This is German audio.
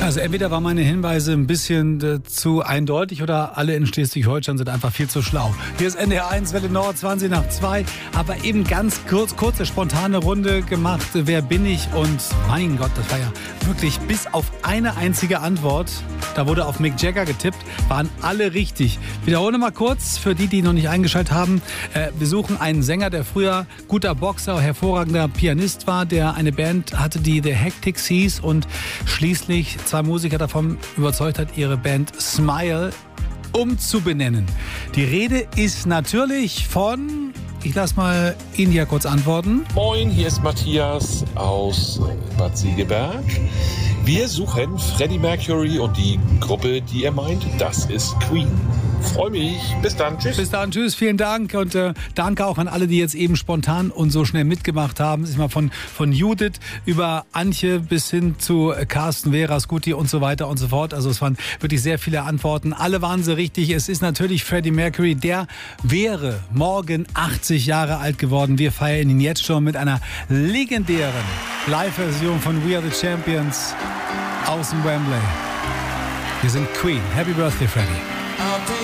Also entweder waren meine Hinweise ein bisschen zu eindeutig oder alle in Schleswig-Holstein sind einfach viel zu schlau. Hier ist NDR 1, Welle Nord, 20 nach 2. Aber eben ganz kurze, spontane Runde gemacht. Wer bin ich? Und mein Gott, das war ja wirklich bis auf eine einzige Antwort. Da wurde auf Mick Jagger getippt, waren alle richtig. Wiederhole mal kurz für die noch nicht eingeschaltet haben. Wir suchen einen Sänger, der früher guter Boxer, hervorragender Pianist war, der eine Band hatte, die The Hectics hieß und schließlich zwei Musiker davon überzeugt hat, ihre Band Smile umzubenennen. Die Rede ist natürlich von... Ich lasse mal ihn hier kurz antworten. Moin, hier ist Matthias aus Bad Segeberg. Wir suchen Freddie Mercury und die Gruppe, die er meint, das ist Queen. Freue mich. Bis dann. Tschüss. Bis dann. Tschüss. Vielen Dank. Und danke auch an alle, die jetzt eben spontan und so schnell mitgemacht haben. Es ist mal von Judith über Antje bis hin zu Carsten, Vera, Scuti und so weiter und so fort. Also es waren wirklich sehr viele Antworten. Alle waren sie richtig. Es ist natürlich Freddie Mercury. Der wäre morgen 80 Jahre alt geworden. Wir feiern ihn jetzt schon mit einer legendären Live-Version von We Are the Champions aus dem Wembley. Wir sind Queen. Happy Birthday, Freddie.